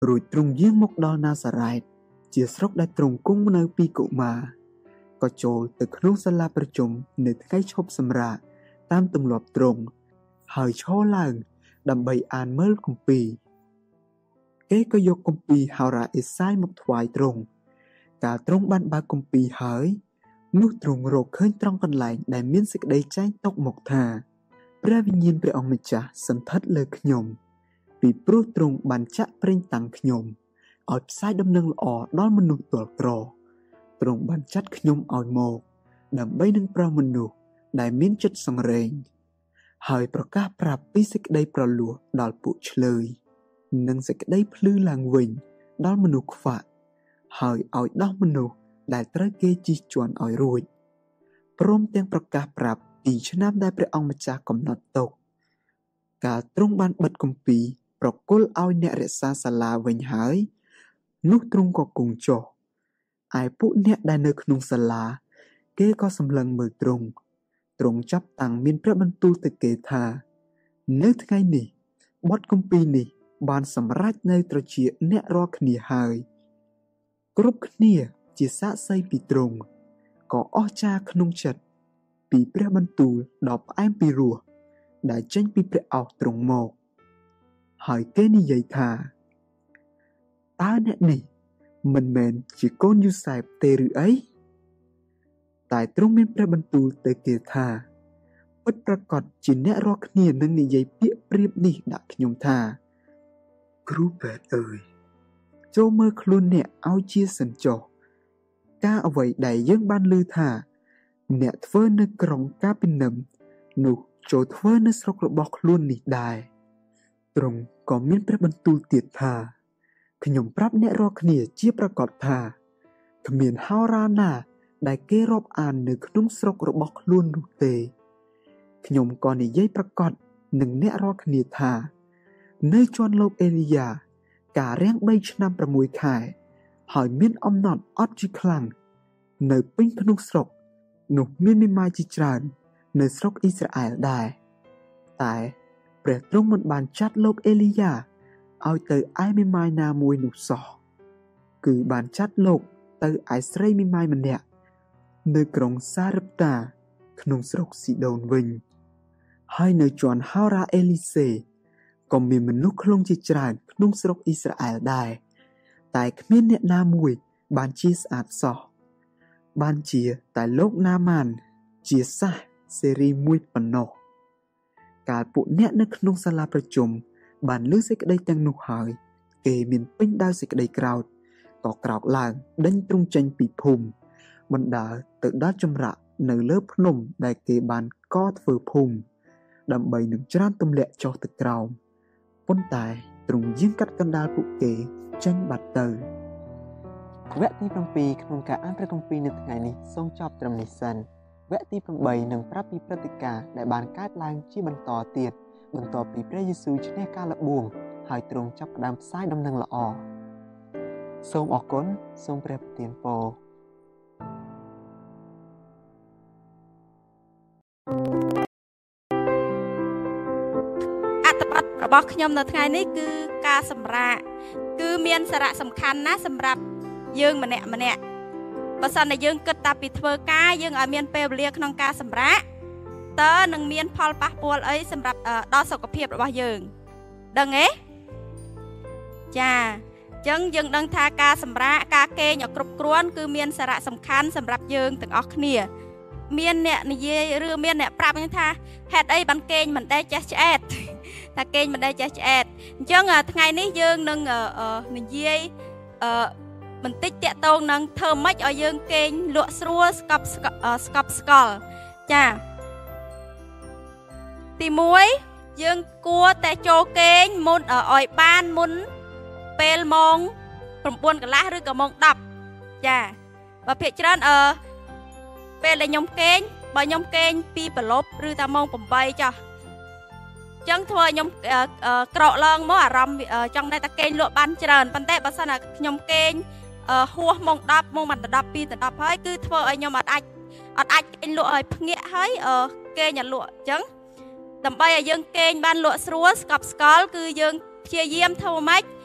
រួចទ្រង់យាងមកដល់ណាសារ៉េតជាស្រុកដែលទ្រង់គង់នៅពីកុមារក៏ចូលទៅក្នុងសាលាប្រជុំនៅថ្ងៃឈប់សម្រាកតាមទម្លាប់ទ្រង់ហើយឈរឡើងដើម្បីអានមើលគម្ពីរគេក៏យកគម្ពីរហោរាអេសាយមកថ្វាយទ្រង់កាលទ្រង់បានបើកគម្ពីរហើយនោះទ្រង់រកឃើញត្រង់កន្លែងដែលមានសេចក្តីចែងទុកមកថាព្រះវិញ្ញាណព្រះអង្គម្ចាស់សន្ធិដ្ឋលើខ្ញុំពីព្រោះទ្រង់បានចាក់ប្រេងតាំងខ្ញុំឲ្យផ្សាយដំណឹងល្អដល់មនុស្សទាល់ក្រទ្រង់បានចាត់ខ្ញុំឲ្យមកដើម្បីនឹងប្រោសមនុស្សដែលមានចិត្តសង្រេងហើយប្រកាសប្រាប់ពីសេចក្តីប្រលោះដល់ពួកឆ្លើយនិងសេចក្តីភ្លឺឡើងវិញដល់មនុស្សខ្វាក់ហើយឲ្យដោះមនុស្សដែលត្រូវគេជិះជាន់ឲ្យរួចព្រមទាំងប្រកាសប្រាប់ពីឆ្នាំដែលព្រះអង្គម្ចាស់កំណត់ទុកកាលទ្រង់បានបិទគម្ពីរប្រគល់ឲ្យអ្នករក្សាសាលាវិញហើយនោះទ្រង់ក៏គង់ចុះឯពួកអ្នកដែលនៅក្នុងសាលាគេក៏សម្លឹងមើលទ្រង់ចាប់តាំងមានព្រះបន្ទូលទៅគេថានៅថ្ងៃនេះបទគម្ពីរនេះបានសម្រេចនៅត្រចៀកអ្នករាល់គ្នាហើយគ្រប់គ្នាជាសាក្សីពីទ្រង់ក៏អស្ចារ្យក្នុងចិត្តពីព្រះបន្ទូលដ៏ផ្អែមពីរោះដែលចេញពីព្រះឱស្ត្រទ្រង់មកហើយគេនិយាយថាតើអ្នកនេះមិនមែនជាកូនយូសែបទេឬអីតែទ្រង់មានព្រះបន្ទូលទៅគេថាពិតប្រាកដជាអ្នករាល់គ្នានឹងនិយាយពាក្យប្រៀបនេះដាក់ខ្ញុំថាគ្រូពេទ្យអើយចូលមើលខ្លួនអ្នកឲ្យជាសិនចុះការអ្វីដែលយើងបានឮថាអ្នកធ្វើនៅក្រុងកាពីនឹមនោះចូលធ្វើនៅស្រុករបស់ខ្លួននេះដែរទ្រង់ក៏មានព្រះបន្ទូលទៀតថាខ្ញុំប្រាប់អ្នករាល់គ្នាជាប្រកាសថាគ្មានហោរាណាដែលគេរាប់អាននៅក្នុងស្រុករបស់ខ្លួននោះទេខ្ញុំក៏និយាយប្រកាសនឹងអ្នករាល់គ្នាថានៅជាន់លោកអេលីយ៉ាការរាំង3ឆ្នាំ6ខែហើយមានអំណត់អត់ជាខ្លាំងនៅពេញក្នុងស្រុកនោះមានមេម៉ាយជាច្រើននៅស្រុកអ៊ីស្រាអែលដែរតែព្រះទ្រង់មិនបានចាត់លោកអេលីយ៉ាឲ្យទៅឯមេម៉ាយណាមួយនោះសោះគឺបានចាត់លោកទៅឯស្រីមេម៉ាយម្នាក់នៅក្រុងសារឹបតាក្នុងស្រុកស៊ីដូនវិញហើយនៅជាន់ហោរាអេលីសេក៏មានមនុស្សខ្លងជាច្រើនក្នុងស្រុកអ៊ីស្រាអែលដែរតែគ្មានអ្នកណាមួយបានជាស្អាតសោះបានជាតែលោកណាម៉ានជាសាសសេរីមួយប៉ុណ្ណោះកាលពួកអ្នកនៅក្នុងសាលាប្រជុំបានលើសេចក្តីទាំងនោះហើយគេមានពេញដោយសេចក្តីក្រោធក៏ក្រោកឡើងដេញទ្រង់ចេញពីភូមិបណ្ដើរទៅដល់ចម្រាក់នៅលើភ្នំដែលគេបានកធ្វើភូមិដើម្បីនឹងច្រានទម្លាក់ចុះទៅក្រោមប៉ុន្តែទ្រង់យាងកាត់កណ្ដាលពួកគេចេញបាត់ទៅវគ្គទី7ក្នុងការអានព្រះគម្ពីរនៅថ្ងៃនេះសូមចប់ត្រឹមនេះសិនវគ្គទី8នឹងប្រាប់ពីព្រឹត្តិការណ៍ដែលបានកើតឡើងជាបន្តទៀតបន្ទាប់ពីព្រះយេស៊ូវឈ្នះការលបួងហើយទ្រង់ចាប់ផ្ដើមផ្សាយដំណឹងល្អសូមអរគុណសូមព្រះប្រទានពរអត្ថបទរបស់ខ្ញុំនៅថ្ងៃនេះគឺការសម្រាកគឺមានសារៈសំខាន់ណាស់សម្រាប់យើងម្នាក់បើសិនតែយើងគិតតែពីធ្វើការយើងឲ្យមានពេលវេលាក្នុងការសម្រាកតើនឹងមានផលប៉ះពាល់អីសម្រាប់ដល់សុខភាពរបស់យើងដឹងទេចាអញ្ចឹងយើងដឹងថាការសម្រាកការគេងឲ្យគ្រប់គ្រាន់គឺមានសារៈសំខាន់សម្រាប់យើងទាំងអស់គ្នាមានអ្នកនិយាយឬមានអ្នកប្រាប់ថាហេតុអីបានគេងមិនដែលចេះឆ្អែតថាគេងមិនដែលចេះឆ្អែតអញ្ចឹងថ្ងៃនេះយើងនឹងនិយាយបន្តិចតាក់ទងនឹងធ្វើម៉េចឲ្យយើងគេងលក់ស្រួលស្កប់ស្កល់ចាទី1យើងគួរតែចូលគេងមុនឲ្យបានមុនពេលម៉ោង9កន្លះឬក៏ម៉ោង10ចាបើភាគច្រើនពេលដែលខ្ញុំគេងបើខ្ញុំគេងពីប្រឡប់ឬតាម៉ោង8ចុះអញ្ចឹងធ្វើឲ្យខ្ញុំក្រកឡើងមកអារម្មណ៍ចង់តែគេងលក់បានច្រើនប៉ុន្តែបើសិនតែខ្ញុំគេងហួសម៉ោង10ម៉ោង12ទៅ10ហើយគឺធ្វើឲ្យខ្ញុំអត់អាចគេងលក់ឲ្យភ្ញាក់ហើយគេងឲ្យលក់អញ្ចឹងដើម្បីឲ្យយើងគេងបានលក់ស្រួលស្កប់ស្កល់គឺយើងព្យាយាមធ្វើម៉េច